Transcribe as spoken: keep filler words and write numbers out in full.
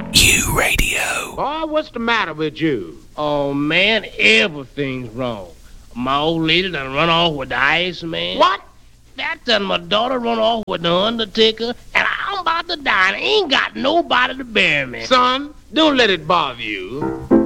U Radio. Boy, what's the matter with you? Oh, man, everything's wrong. My old lady done run off with the ice man. What? That done my daughter run off with the undertaker, and I'm about to die, and ain't got nobody to bury me. Son, don't let it bother you.